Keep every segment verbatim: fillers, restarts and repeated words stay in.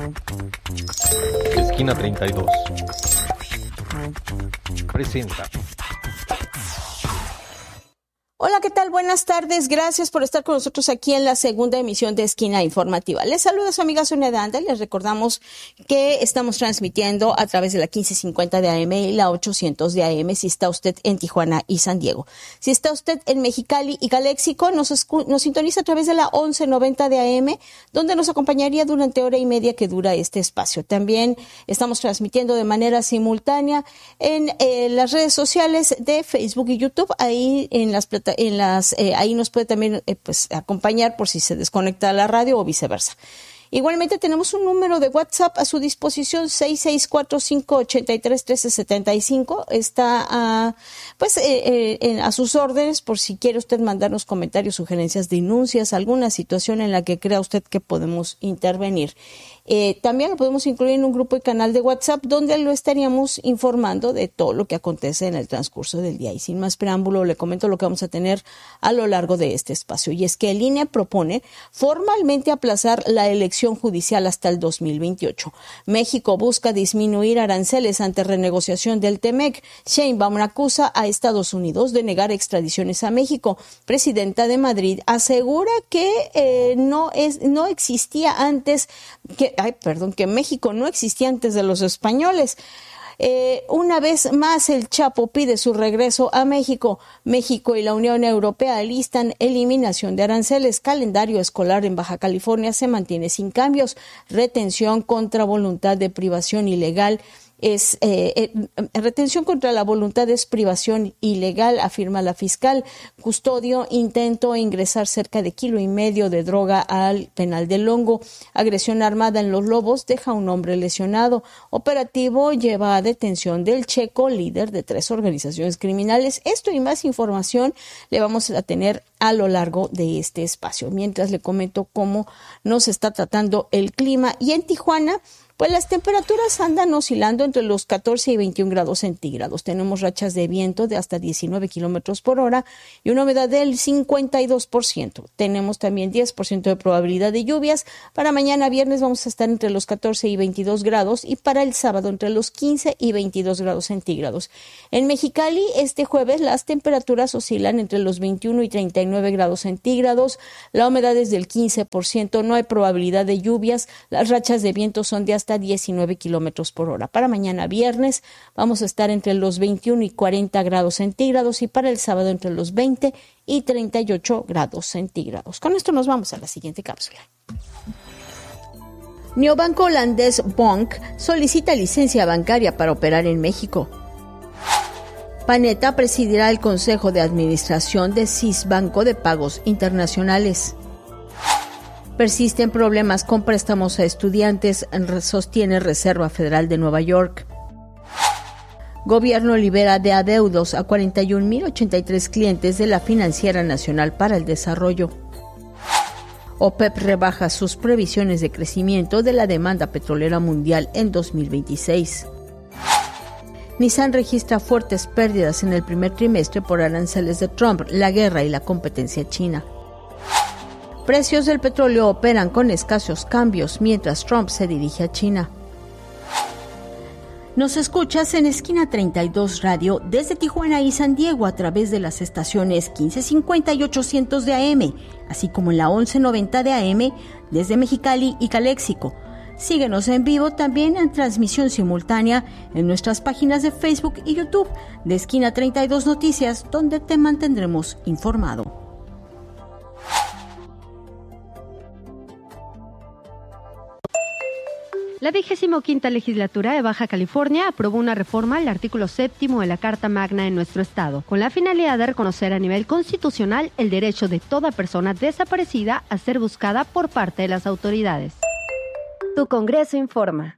Esquina treinta y dos presenta. Hola, ¿qué tal? Buenas tardes. Gracias por estar con nosotros aquí en la segunda emisión de Esquina Informativa. Les saluda su amiga Sonia Danda. Les recordamos que estamos transmitiendo a través de la quince cincuenta de A M y la ochocientos de A M si está usted en Tijuana y San Diego. Si está usted en Mexicali y Calexico, nos, escu- nos sintoniza a través de la once noventa de A M, donde nos acompañaría durante hora y media que dura este espacio. También estamos transmitiendo de manera simultánea en eh, las redes sociales de Facebook y YouTube, ahí en las plataformas En las, eh, ahí nos puede también eh, pues, acompañar por si se desconecta la radio o viceversa. Igualmente tenemos un número de WhatsApp a su disposición, seis seis cuatro cinco ocho tres uno tres siete cinco. Está uh, pues eh, eh, a sus órdenes por si quiere usted mandarnos comentarios, sugerencias, denuncias, alguna situación en la que crea usted que podemos intervenir. Eh, también lo podemos incluir en un grupo y canal de WhatsApp donde lo estaríamos informando de todo lo que acontece en el transcurso del día. Y sin más preámbulo, le comento lo que vamos a tener a lo largo de este espacio. Y es que el I N E propone formalmente aplazar la elección judicial hasta el dos mil veintiocho. México busca disminuir aranceles ante renegociación del T M E C. Sheinbaum acusa a Estados Unidos de negar extradiciones a México. Presidenta de Madrid asegura que eh, no es no existía antes que ay perdón que México no existía antes de los españoles. Eh, una vez más, el Chapo pide su regreso a México. México y la Unión Europea alistan eliminación de aranceles. Calendario escolar en Baja California se mantiene sin cambios. Retención contra voluntad de privación ilegal. Es eh, eh, retención contra la voluntad es privación ilegal, afirma la fiscal. Custodio intentó ingresar cerca de kilo y medio de droga al penal del Hongo. Agresión armada en Los Lobos deja a un hombre lesionado. Operativo lleva a detención del Checo, líder de tres organizaciones criminales. Esto y más información le vamos a tener a lo largo de este espacio. Mientras le comento cómo nos está tratando el clima. Y en Tijuana, pues las temperaturas andan oscilando entre los catorce y veintiún grados centígrados. Tenemos rachas de viento de hasta diecinueve kilómetros por hora y una humedad del cincuenta y dos por ciento. Tenemos también diez por ciento de probabilidad de lluvias. Para mañana viernes vamos a estar entre los catorce y veintidós grados y para el sábado entre los quince y veintidós grados centígrados. En Mexicali, este jueves, las temperaturas oscilan entre los veintiuno y treinta y nueve grados centígrados. La humedad es del quince por ciento. No hay probabilidad de lluvias. Las rachas de viento son de hasta diecinueve kilómetros por hora. Para mañana viernes vamos a estar entre los veintiuno y cuarenta grados centígrados y para el sábado entre los veinte y treinta y ocho grados centígrados. Con esto nos vamos a la siguiente cápsula. Neobanco holandés Bonk solicita licencia bancaria para operar en México. Panetta presidirá el Consejo de Administración de Sisbanco de Pagos Internacionales. Persisten problemas con préstamos a estudiantes, sostiene Reserva Federal de Nueva York. Gobierno libera de adeudos a cuarenta y un mil ochenta y tres clientes de la Financiera Nacional para el Desarrollo. OPEP rebaja sus previsiones de crecimiento de la demanda petrolera mundial en dos mil veintiséis. Nissan registra fuertes pérdidas en el primer trimestre por aranceles de Trump, la guerra y la competencia china. Precios del petróleo operan con escasos cambios mientras Trump se dirige a China. Nos escuchas en Esquina treinta y dos Radio desde Tijuana y San Diego a través de las estaciones quince cincuenta y ochocientos de A M, así como en la once noventa de A M desde Mexicali y Calexico. Síguenos en vivo también en transmisión simultánea en nuestras páginas de Facebook y YouTube de Esquina treinta y dos Noticias, donde te mantendremos informado. La vigésimo quinta Legislatura de Baja California aprobó una reforma al artículo séptimo de la Carta Magna de nuestro estado, con la finalidad de reconocer a nivel constitucional el derecho de toda persona desaparecida a ser buscada por parte de las autoridades. Tu Congreso informa.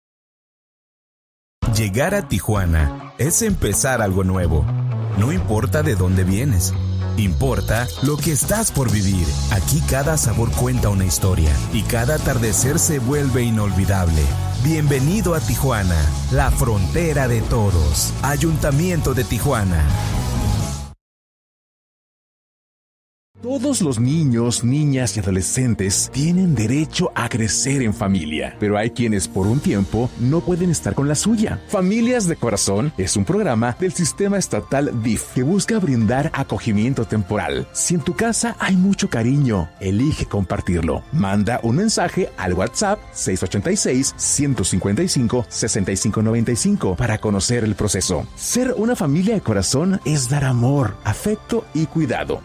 Llegar a Tijuana es empezar algo nuevo. No importa de dónde vienes. Importa lo que estás por vivir. Aquí cada sabor cuenta una historia y cada atardecer se vuelve inolvidable. Bienvenido a Tijuana, la frontera de todos. Ayuntamiento de Tijuana. Todos los niños, niñas y adolescentes tienen derecho a crecer en familia, pero hay quienes por un tiempo no pueden estar con la suya. Familias de Corazón es un programa del sistema estatal D I F que busca brindar acogimiento temporal. Si en tu casa hay mucho cariño, elige compartirlo. Manda un mensaje al WhatsApp seis ocho seis, uno cinco cinco, seis cinco nueve cinco para conocer el proceso. Ser una familia de corazón es dar amor, afecto y cuidado.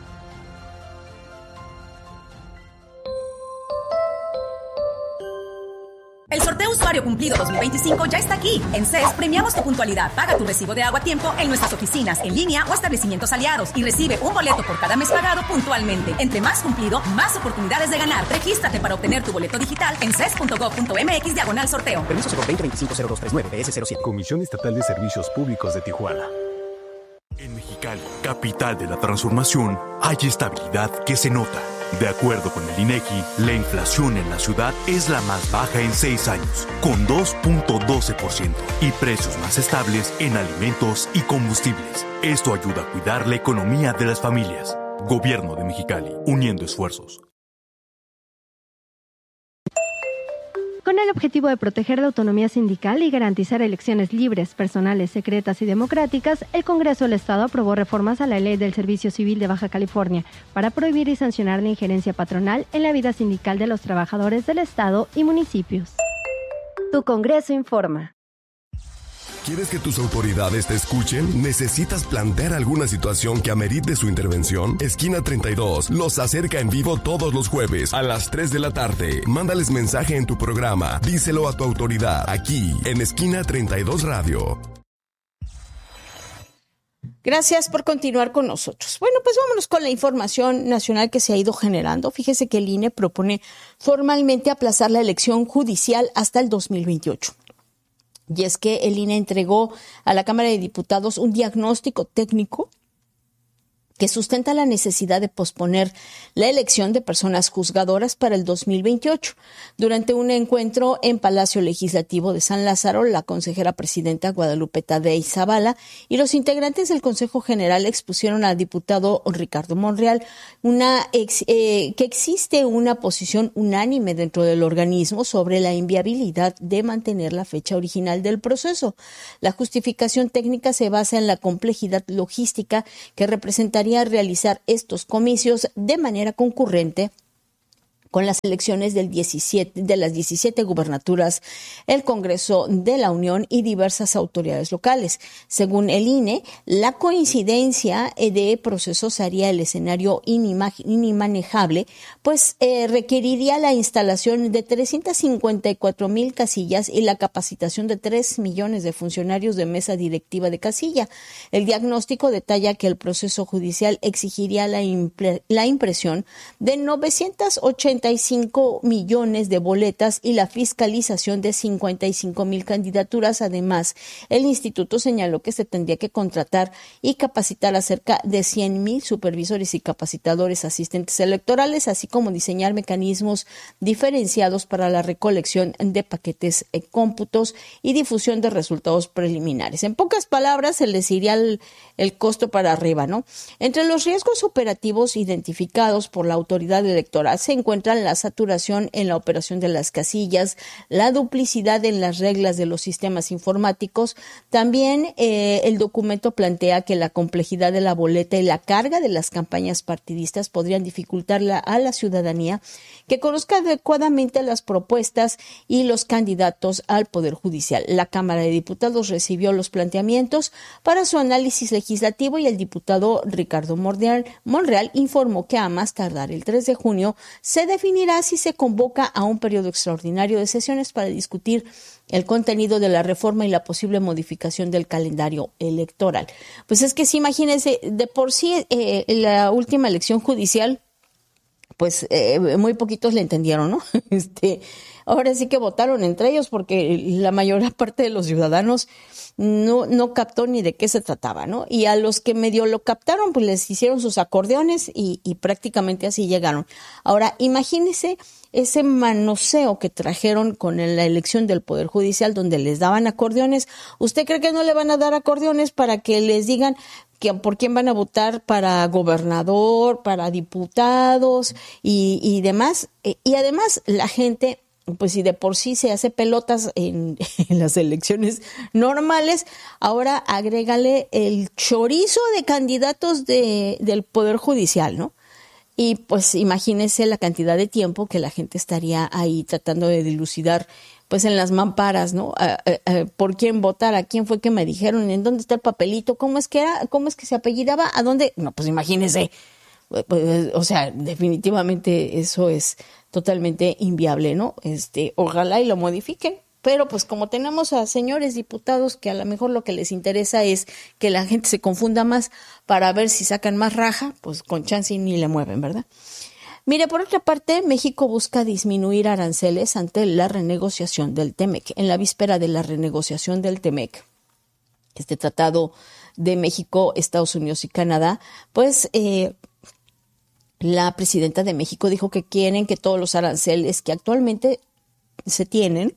El sorteo Usuario Cumplido dos mil veinticinco ya está aquí. En C E S premiamos tu puntualidad. Paga tu recibo de agua a tiempo en nuestras oficinas, en línea o establecimientos aliados y recibe un boleto por cada mes pagado puntualmente. Entre más cumplido, más oportunidades de ganar. Regístrate para obtener tu boleto digital en ces punto gov punto mx diagonal sorteo. Permiso cero veinte veinticinco cero dos treinta y nueve B S cero siete. Comisión Estatal de Servicios Públicos de Tijuana. En Mexicali, capital de la transformación, hay estabilidad que se nota. De acuerdo con el INEGI, la inflación en la ciudad es la más baja en seis años, con dos punto doce por ciento, y precios más estables en alimentos y combustibles. Esto ayuda a cuidar la economía de las familias. Gobierno de Mexicali, uniendo esfuerzos. Con el objetivo de proteger la autonomía sindical y garantizar elecciones libres, personales, secretas y democráticas, el Congreso del Estado aprobó reformas a la Ley del Servicio Civil de Baja California para prohibir y sancionar la injerencia patronal en la vida sindical de los trabajadores del Estado y municipios. Tu Congreso informa. ¿Quieres que tus autoridades te escuchen? ¿Necesitas plantear alguna situación que amerite su intervención? Esquina treinta y dos los acerca en vivo todos los jueves a las tres de la tarde. Mándales mensaje en tu programa. Díselo a tu autoridad aquí en Esquina treinta y dos Radio. Gracias por continuar con nosotros. Bueno, pues vámonos con la información nacional que se ha ido generando. Fíjese que el I N E propone formalmente aplazar la elección judicial hasta el dos mil veintiocho. Y es que el I N E entregó a la Cámara de Diputados un diagnóstico técnico que sustenta la necesidad de posponer la elección de personas juzgadoras para el dos mil veintiocho. Durante un encuentro en Palacio Legislativo de San Lázaro, la consejera presidenta Guadalupe Tadei Zavala y los integrantes del Consejo General expusieron al diputado Ricardo Monreal una ex, eh, que existe una posición unánime dentro del organismo sobre la inviabilidad de mantener la fecha original del proceso. La justificación técnica se basa en la complejidad logística que representaría realizar estos comicios de manera concurrente con las elecciones del diecisiete, de las diecisiete gubernaturas, el Congreso de la Unión y diversas autoridades locales. Según el I N E, la coincidencia de procesos haría el escenario inima- inimanejable, pues eh, requeriría la instalación de trescientas cincuenta y cuatro mil casillas y la capacitación de tres millones de funcionarios de mesa directiva de casilla. El diagnóstico detalla que el proceso judicial exigiría la, impre- la impresión de novecientos ochenta y cinco millones de boletas y la fiscalización de cincuenta y cinco mil candidaturas. Además, el instituto señaló que se tendría que contratar y capacitar a cerca de cien mil supervisores y capacitadores asistentes electorales, así como diseñar mecanismos diferenciados para la recolección de paquetes, eh, cómputos y difusión de resultados preliminares. En pocas palabras, se les iría el, el costo para arriba, ¿no? Entre los riesgos operativos identificados por la autoridad electoral se encuentran la saturación en la operación de las casillas, la duplicidad en las reglas de los sistemas informáticos. También eh, el documento plantea que la complejidad de la boleta y la carga de las campañas partidistas podrían dificultar la, a la ciudadanía que conozca adecuadamente las propuestas y los candidatos al Poder Judicial. La Cámara de Diputados recibió los planteamientos para su análisis legislativo y el diputado Ricardo Monreal, Monreal informó que a más tardar el tres de junio se definirá si se convoca a un periodo extraordinario de sesiones para discutir el contenido de la reforma y la posible modificación del calendario electoral. Pues es que sí, imagínense, de por sí eh, la última elección judicial, pues eh, muy poquitos le entendieron, ¿no? Este, ahora sí que votaron entre ellos porque la mayor parte de los ciudadanos no, no captó ni de qué se trataba, ¿no? Y a los que medio lo captaron, pues les hicieron sus acordeones y, y prácticamente así llegaron. Ahora, imagínese ese manoseo que trajeron con la elección del Poder Judicial, donde les daban acordeones. ¿Usted cree que no le van a dar acordeones para que les digan que por quién van a votar para gobernador, para diputados y, y demás? Y además la gente, pues si de por sí se hace pelotas en, en las elecciones normales, ahora agrégale el chorizo de candidatos de, del Poder Judicial, ¿no? Y pues imagínese la cantidad de tiempo que la gente estaría ahí tratando de dilucidar, pues en las mamparas, ¿no? A, a, a, ¿Por quién votar? ¿A quién fue que me dijeron? ¿En dónde está el papelito? ¿Cómo es que era? ¿Cómo es que se apellidaba? ¿A dónde? No, pues imagínese. Pues, o sea, definitivamente eso es totalmente inviable, ¿no? Este, ojalá y lo modifiquen. Pero pues como tenemos a señores diputados que a lo mejor lo que les interesa es que la gente se confunda más para ver si sacan más raja, pues con chance y ni le mueven, ¿verdad? Mire, por otra parte, México busca disminuir aranceles ante la renegociación del TEMEC. En la víspera de la renegociación del TEMEC, este tratado de México, Estados Unidos y Canadá, pues eh, la presidenta de México dijo que quieren que todos los aranceles que actualmente se tienen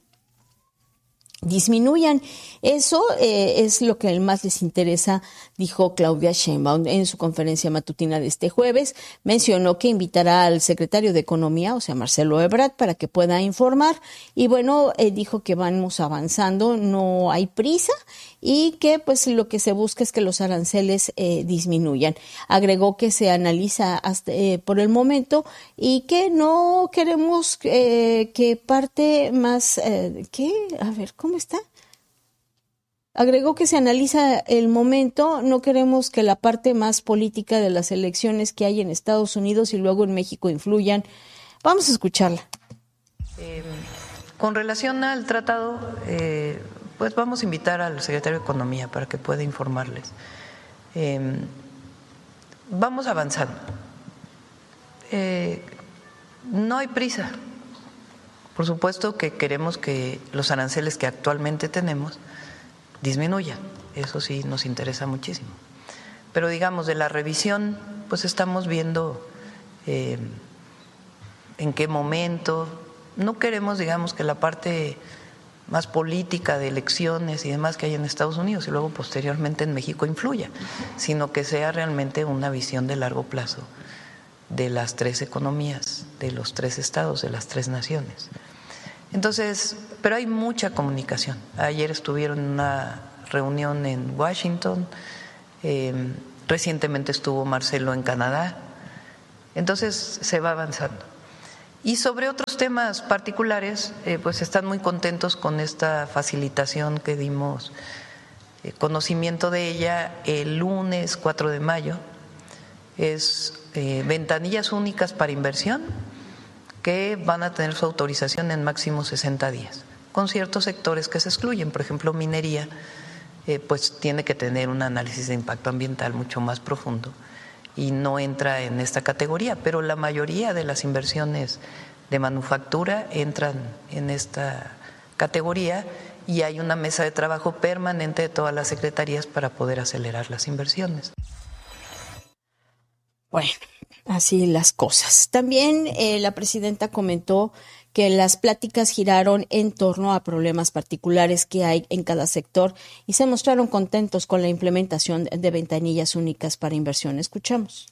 disminuyan. Eso eh, es lo que más les interesa, dijo Claudia Sheinbaum en su conferencia matutina de este jueves. Mencionó que invitará al secretario de Economía, o sea, Marcelo Ebrard, para que pueda informar. Y bueno, eh, dijo que vamos avanzando, no hay prisa y que pues lo que se busca es que los aranceles eh, disminuyan. Agregó que se analiza hasta, eh, por el momento y que no queremos eh, que parte más, eh, ¿qué? A ver, ¿cómo está? Agregó que se analiza el momento, no queremos que la parte más política de las elecciones que hay en Estados Unidos y luego en México influyan. Vamos a escucharla. Eh, con relación al tratado, eh, pues vamos a invitar al secretario de Economía para que pueda informarles. Eh, vamos avanzando. Eh, no hay prisa. Por supuesto que queremos que los aranceles que actualmente tenemos disminuyan. Eso sí nos interesa muchísimo. Pero digamos, de la revisión, pues estamos viendo eh, en qué momento. No queremos, digamos, que la parte más política de elecciones y demás que hay en Estados Unidos y luego posteriormente en México influya, sino que sea realmente una visión de largo plazo de las tres economías, de los tres estados, de las tres naciones. Entonces, pero hay mucha comunicación. Ayer estuvieron en una reunión en Washington, eh, recientemente estuvo Marcelo en Canadá, entonces se va avanzando. Y sobre otros temas particulares, eh, pues están muy contentos con esta facilitación que dimos eh, conocimiento de ella el lunes cuatro de mayo. Es eh, ventanillas únicas para inversión que van a tener su autorización en máximo sesenta días, con ciertos sectores que se excluyen. Por ejemplo, minería, eh, pues tiene que tener un análisis de impacto ambiental mucho más profundo y no entra en esta categoría, pero la mayoría de las inversiones de manufactura entran en esta categoría y hay una mesa de trabajo permanente de todas las secretarías para poder acelerar las inversiones. Bueno, así las cosas. También eh, la presidenta comentó que las pláticas giraron en torno a problemas particulares que hay en cada sector y se mostraron contentos con la implementación de ventanillas únicas para inversión. Escuchamos.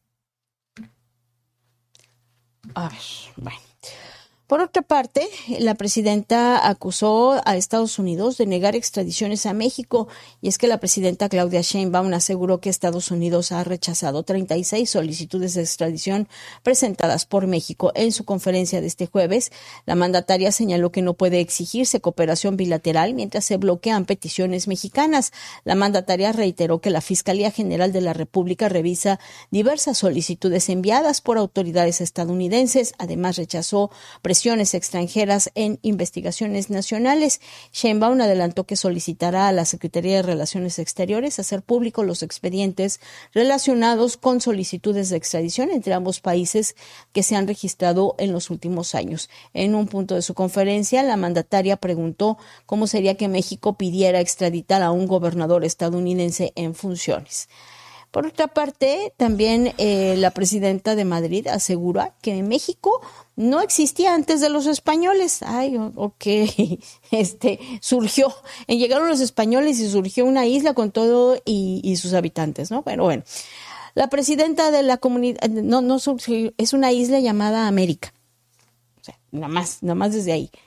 A ver, bueno. Por otra parte, la presidenta acusó a Estados Unidos de negar extradiciones a México, y es que la presidenta Claudia Sheinbaum aseguró que Estados Unidos ha rechazado treinta y seis solicitudes de extradición presentadas por México. En su conferencia de este jueves, la mandataria señaló que no puede exigirse cooperación bilateral mientras se bloquean peticiones mexicanas. La mandataria reiteró que la Fiscalía General de la República revisa diversas solicitudes enviadas por autoridades estadounidenses. Además, rechazó presiones inversiones extranjeras en investigaciones nacionales. Sheinbaum adelantó que solicitará a la Secretaría de Relaciones Exteriores hacer público los expedientes relacionados con solicitudes de extradición entre ambos países que se han registrado en los últimos años. En un punto de su conferencia, la mandataria preguntó cómo sería que México pidiera extraditar a un gobernador estadounidense en funciones. Por otra parte, también eh, la presidenta de Madrid asegura que México no existía antes de los españoles. Ay, ok, este, surgió, llegaron los españoles y surgió una isla con todo y, y sus habitantes, ¿no? Bueno, bueno, la presidenta de la comunidad, no, no surgió, es una isla llamada América. O sea, nada más, nada más desde ahí.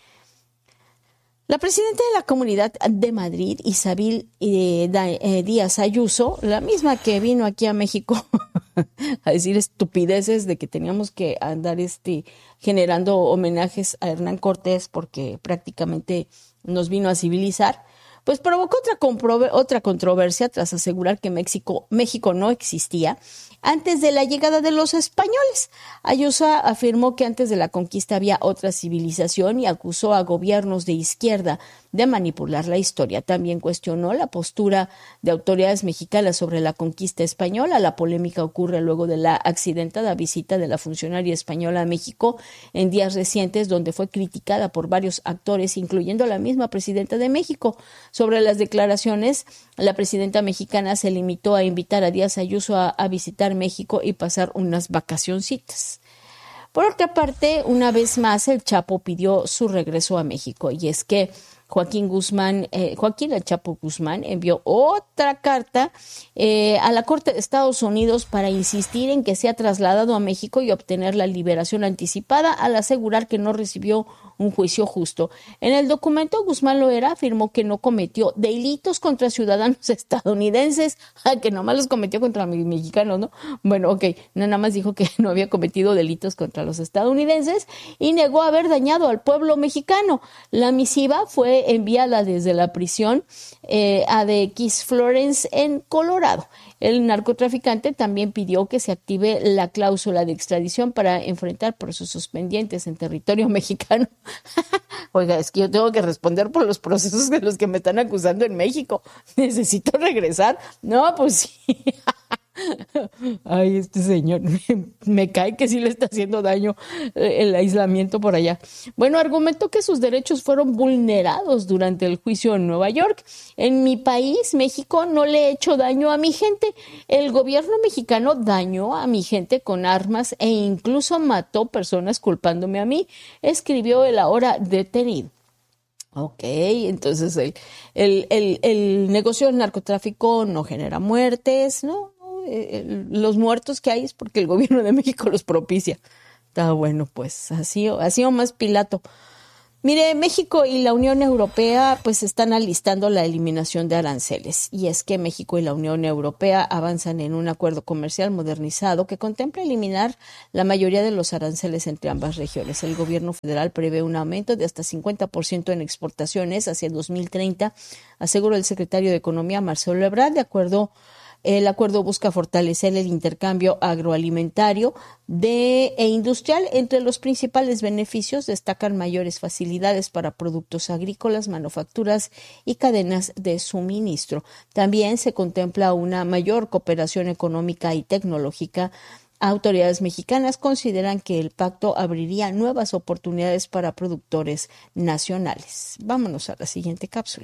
La presidenta de la Comunidad de Madrid, Isabel eh, eh, Díaz Ayuso, la misma que vino aquí a México a decir estupideces de que teníamos que andar este, generando homenajes a Hernán Cortés porque prácticamente nos vino a civilizar, pues provocó otra, compro- otra controversia tras asegurar que México, México no existía antes de la llegada de los españoles. Ayuso afirmó que antes de la conquista había otra civilización y acusó a gobiernos de izquierda de manipular la historia. También cuestionó la postura de autoridades mexicanas sobre la conquista española. La polémica ocurre luego de la accidentada visita de la funcionaria española a México en días recientes, donde fue criticada por varios actores, incluyendo la misma presidenta de México. Sobre las declaraciones, la presidenta mexicana se limitó a invitar a Díaz Ayuso a, a visitar México y pasar unas vacacioncitas. Por otra parte, una vez más, el Chapo pidió su regreso a México, y es que Joaquín Guzmán, eh, Joaquín El Chapo Guzmán envió otra carta eh, a la Corte de Estados Unidos para insistir en que sea trasladado a México y obtener la liberación anticipada, al asegurar que no recibió un juicio justo. En el documento, Guzmán Loera afirmó que no cometió delitos contra ciudadanos estadounidenses, que nomás los cometió contra mexicanos, ¿no? Bueno, ok, no, nada más dijo que no había cometido delitos contra los estadounidenses y negó haber dañado al pueblo mexicano. La misiva fue enviada desde la prisión eh, a D X Florence en Colorado. El narcotraficante también pidió que se active la cláusula de extradición para enfrentar procesos pendientes en territorio mexicano. Oiga, es que yo tengo que responder por los procesos de los que me están acusando en México. Necesito regresar. No, pues sí. Ay, este señor, me, me cae que sí le está haciendo daño el aislamiento por allá. Bueno, argumentó que sus derechos fueron vulnerados durante el juicio en Nueva York. En mi país, México, no le he hecho daño a mi gente. El gobierno mexicano dañó a mi gente con armas e incluso mató personas culpándome a mí, escribió el ahora detenido. Ok, entonces el, el, el, el negocio del narcotráfico no genera muertes, ¿no? Los muertos que hay es porque el gobierno de México los propicia. Está bueno, pues así, así o más Pilato. Mire, México y la Unión Europea pues están alistando la eliminación de aranceles, y es que México y la Unión Europea avanzan en un acuerdo comercial modernizado que contempla eliminar la mayoría de los aranceles entre ambas regiones. El gobierno federal prevé un aumento de hasta cincuenta por ciento en exportaciones hacia dos mil treinta, aseguró el secretario de Economía, Marcelo Ebrard. De acuerdo El acuerdo busca fortalecer el intercambio agroalimentario de, e industrial. Entre los principales beneficios destacan mayores facilidades para productos agrícolas, manufacturas y cadenas de suministro. También se contempla una mayor cooperación económica y tecnológica. Autoridades mexicanas consideran que el pacto abriría nuevas oportunidades para productores nacionales. Vámonos a la siguiente cápsula.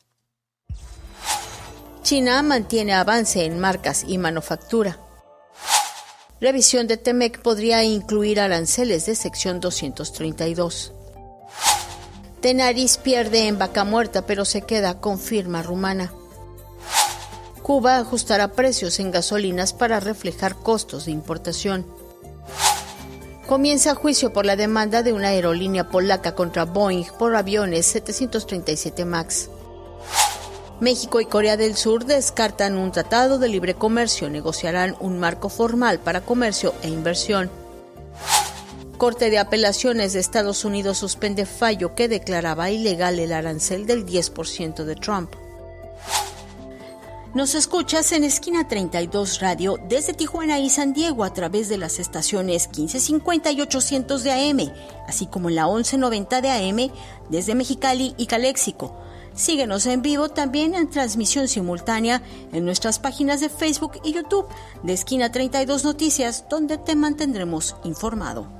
China mantiene avance en marcas y manufactura. Revisión de Temec podría incluir aranceles de sección doscientos treinta y dos. Tenaris pierde en Vaca Muerta, pero se queda con firma rumana. Cuba ajustará precios en gasolinas para reflejar costos de importación. Comienza juicio por la demanda de una aerolínea polaca contra Boeing por aviones setecientos treinta y siete MAX. México y Corea del Sur descartan un tratado de libre comercio, negociarán un marco formal para comercio e inversión. Corte de Apelaciones de Estados Unidos suspende fallo que declaraba ilegal el arancel del diez por ciento de Trump. Nos escuchas en Esquina treinta y dos Radio desde Tijuana y San Diego a través de las estaciones quince cincuenta y ochocientos de A M, así como en la once noventa de A M desde Mexicali y Caléxico. Síguenos en vivo también en transmisión simultánea en nuestras páginas de Facebook y YouTube de Esquina treinta y dos Noticias, donde te mantendremos informado.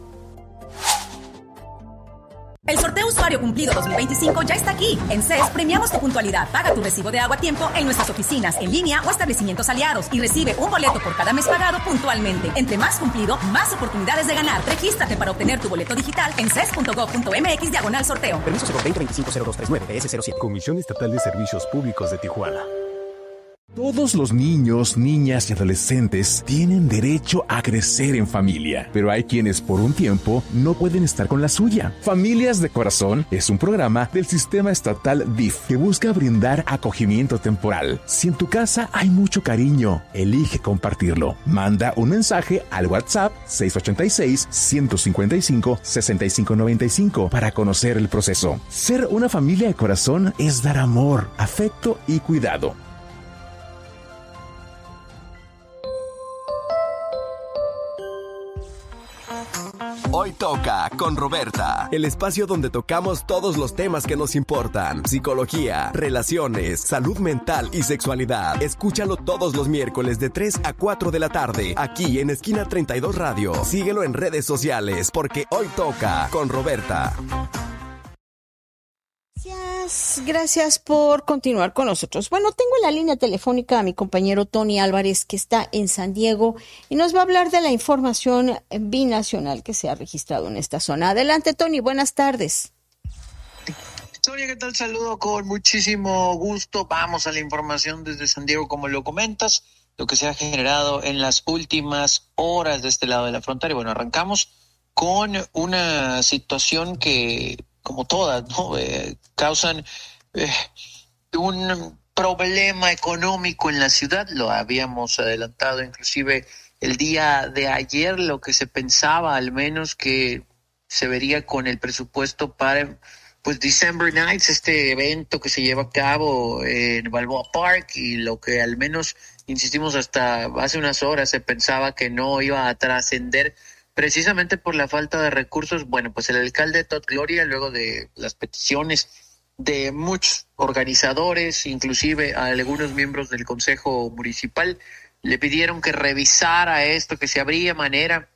El sorteo usuario cumplido dos mil veinticinco ya está aquí. En C E S premiamos tu puntualidad. Paga tu recibo de agua a tiempo en nuestras oficinas, en línea o establecimientos aliados y recibe un boleto por cada mes pagado puntualmente. Entre más cumplido, más oportunidades de ganar. Regístrate para obtener tu boleto digital en ces punto gov punto mx diagonal sorteo. Permiso cero veinte veinticinco cero dos treinta y nueve B S cero siete. Comisión Estatal de Servicios Públicos de Tijuana. Todos los niños, niñas y adolescentes tienen derecho a crecer en familia, pero hay quienes por un tiempo no pueden estar con la suya. Familias de Corazón es un programa del sistema estatal D I F que busca brindar acogimiento temporal. Si en tu casa hay mucho cariño, elige compartirlo. Manda un mensaje al WhatsApp seis ocho seis, uno cinco cinco, seis cinco nueve cinco para conocer el proceso. Ser una familia de corazón es dar amor, afecto y cuidado. Hoy toca con Roberta, el espacio donde tocamos todos los temas que nos importan: psicología, relaciones, salud mental y sexualidad. Escúchalo todos los miércoles de tres a cuatro de la tarde, aquí en Esquina treinta y dos Radio. Síguelo en redes sociales, porque hoy toca con Roberta. Gracias, gracias por continuar con nosotros. Bueno, tengo en la línea telefónica a mi compañero Tony Álvarez, que está en San Diego y nos va a hablar de la información binacional que se ha registrado en esta zona. Adelante, Tony, buenas tardes. Sonia, ¿qué tal? Saludo con muchísimo gusto. Vamos a la información desde San Diego, como lo comentas, lo que se ha generado en las últimas horas de este lado de la frontera. Y bueno, arrancamos con una situación que, como todas, ¿no? Eh, causan eh, un problema económico en la ciudad. Lo habíamos adelantado inclusive el día de ayer, lo que se pensaba al menos que se vería con el presupuesto para pues December Nights, este evento que se lleva a cabo en Balboa Park, y lo que al menos, insistimos, hasta hace unas horas se pensaba que no iba a trascender precisamente por la falta de recursos. Bueno, pues el alcalde Todd Gloria, luego de las peticiones de muchos organizadores, inclusive a algunos miembros del Consejo Municipal, le pidieron que revisara esto, que si habría manera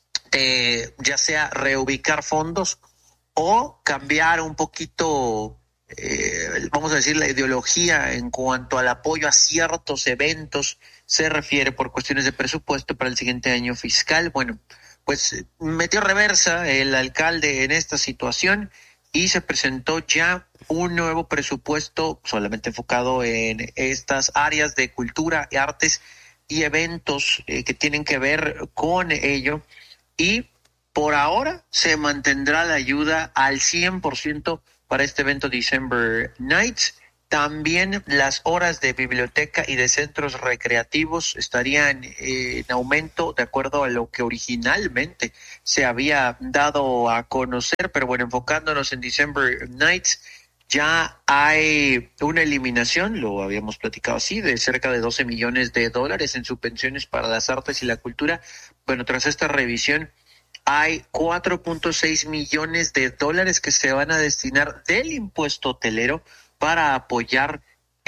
de ya sea reubicar fondos o cambiar un poquito, eh, vamos a decir, la ideología en cuanto al apoyo a ciertos eventos se refiere por cuestiones de presupuesto para el siguiente año fiscal. Bueno, pues metió reversa el alcalde en esta situación y se presentó ya un nuevo presupuesto solamente enfocado en estas áreas de cultura, artes y eventos eh, que tienen que ver con ello. Y por ahora se mantendrá la ayuda al cien por ciento para este evento December Nights. También las horas de biblioteca y de centros recreativos estarían eh, en aumento de acuerdo a lo que originalmente se había dado a conocer. Pero bueno, enfocándonos en December Nights, ya hay una eliminación, lo habíamos platicado así, de cerca de doce millones de dólares en subvenciones para las artes y la cultura. Bueno, tras esta revisión hay cuatro punto seis millones de dólares que se van a destinar del impuesto hotelero para apoyar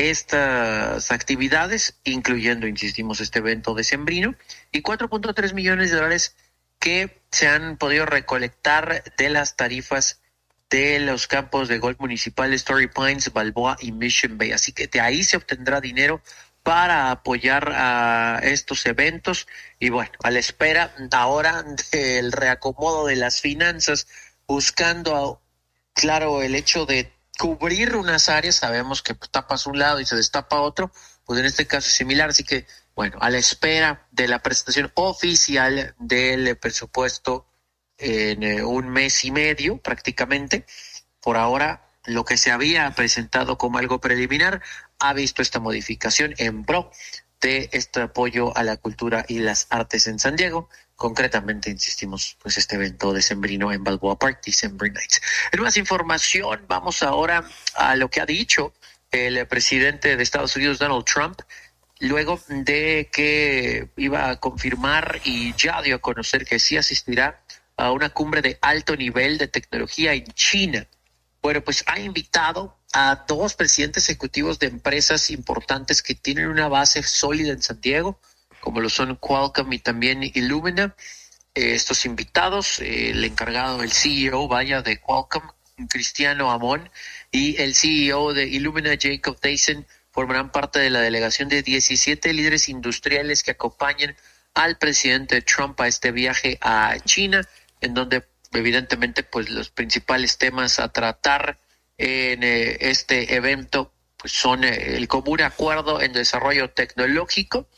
estas actividades, incluyendo, insistimos, este evento decembrino, y cuatro punto tres millones de dólares que se han podido recolectar de las tarifas de los campos de golf municipales Torrey Pines, Balboa y Mission Bay. Así que de ahí se obtendrá dinero para apoyar a estos eventos. Y bueno, a la espera ahora del reacomodo de las finanzas, buscando, claro, el hecho de cubrir unas áreas. Sabemos que tapas un lado y se destapa otro, pues en este caso es similar. Así que, bueno, a la espera de la presentación oficial del presupuesto en eh, un mes y medio prácticamente. Por ahora, lo que se había presentado como algo preliminar ha visto esta modificación en pro de este apoyo a la cultura y las artes en San Diego. Concretamente, insistimos, pues este evento decembrino en Balboa Park, December Nights. En más información, vamos ahora a lo que ha dicho el presidente de Estados Unidos, Donald Trump, luego de que iba a confirmar y ya dio a conocer que sí asistirá a una cumbre de alto nivel de tecnología en China. Bueno, pues ha invitado a dos presidentes ejecutivos de empresas importantes que tienen una base sólida en San Diego, como lo son Qualcomm y también Illumina. Eh, estos invitados, eh, el encargado, el C E O, vaya, de Qualcomm, Cristiano Amon, y el C E O de Illumina, Jacob Dyson, formarán parte de la delegación de diecisiete líderes industriales que acompañan al presidente Trump a este viaje a China, en donde evidentemente pues los principales temas a tratar en eh, este evento pues son eh, el común acuerdo en desarrollo tecnológico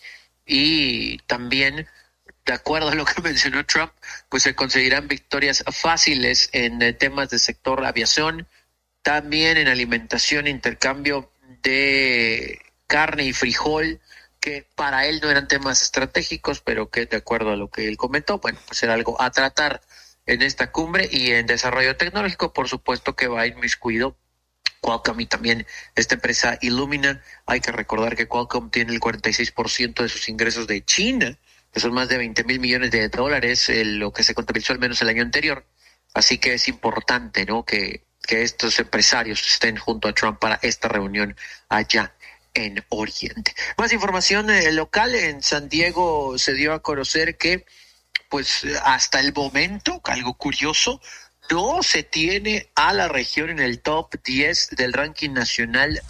y también, de acuerdo a lo que mencionó Trump, pues se conseguirán victorias fáciles en eh, temas de sector aviación, también en alimentación, intercambio de carne y frijol, que para él no eran temas estratégicos, pero que de acuerdo a lo que él comentó, bueno, pues era algo a tratar en esta cumbre. Y en desarrollo tecnológico, por supuesto que va inmiscuido Qualcomm y también esta empresa Illumina. Hay que recordar que Qualcomm tiene el cuarenta y seis por ciento de sus ingresos de China, que son más de veinte mil millones de dólares, eh, lo que se contabilizó al menos el año anterior. Así que es importante, ¿no?, que, que estos empresarios estén junto a Trump para esta reunión allá en Oriente. Más información eh, local. En San Diego se dio a conocer que pues hasta el momento, algo curioso, no se tiene a la región en el top diez del ranking nacional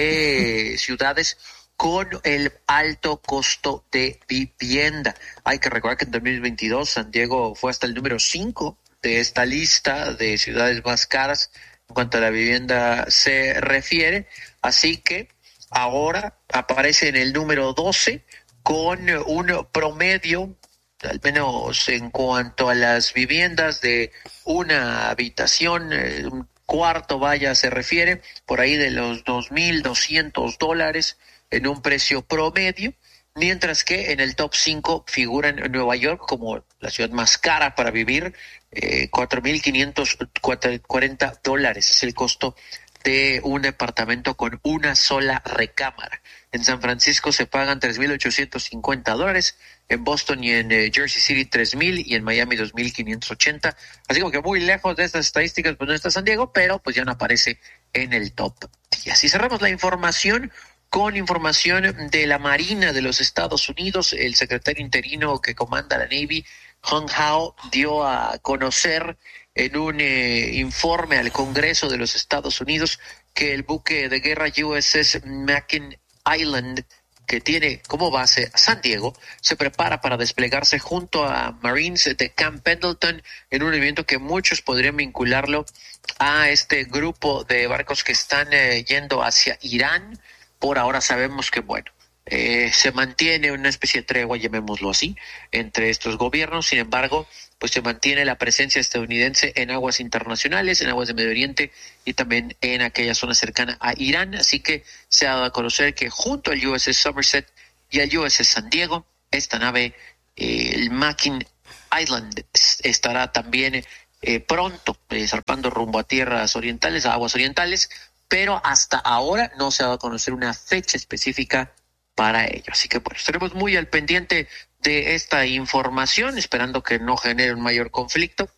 de ciudades con el alto costo de vivienda. Hay que recordar que en dos mil veintidós San Diego fue hasta el número cinco de esta lista de ciudades más caras en cuanto a la vivienda se refiere, así que ahora aparece en el número doce con un promedio, al menos en cuanto a las viviendas de una habitación, un cuarto, vaya, se refiere, por ahí de los dos mil doscientos dólares en un precio promedio, mientras que en el top cinco figuran Nueva York como la ciudad más cara para vivir, eh, cuatro mil quinientos cuarenta dólares es el costo de un departamento con una sola recámara. En San Francisco se pagan tres mil ochocientos cincuenta dólares, en Boston y en eh, Jersey City tres mil y en Miami dos mil quinientos ochenta. Así como que muy lejos de estas estadísticas, pues no está San Diego, pero pues ya no aparece en el top diez. Y cerramos la información con información de la Marina de los Estados Unidos. El secretario interino que comanda la Navy, Hung Hao, dio a conocer en un eh, informe al Congreso de los Estados Unidos que el buque de guerra U S S Mackinac Island, que tiene como base a San Diego, se prepara para desplegarse junto a Marines de Camp Pendleton en un evento que muchos podrían vincularlo a este grupo de barcos que están eh, yendo hacia Irán. Por ahora sabemos que, bueno, eh, se mantiene una especie de tregua, llamémoslo así, entre estos gobiernos. Sin embargo, pues se mantiene la presencia estadounidense en aguas internacionales, en aguas de Medio Oriente y también en aquella zona cercana a Irán. Así que se ha dado a conocer que junto al U S S Somerset y al U S S San Diego, esta nave, eh, el Mackinac Island, estará también eh, pronto eh, zarpando rumbo a tierras orientales, a aguas orientales, pero hasta ahora no se ha dado a conocer una fecha específica para ello. Así que bueno, estaremos muy al pendiente de esta información, esperando que no genere un mayor conflicto